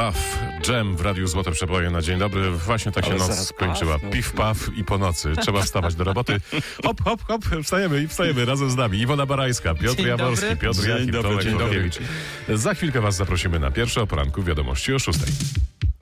Puff, Jam w Radiu Złote Przeboje na dzień dobry. Właśnie tak się noc skończyła. Piw, paw i po nocy. Trzeba wstawać do roboty. Hop, hop, hop. Wstajemy razem z nami. Iwona Barańska, Piotr Jaworski, Piotr Jakib, Tomek Kokiewicz. Za chwilkę was zaprosimy na pierwsze o poranku wiadomości o 6:00.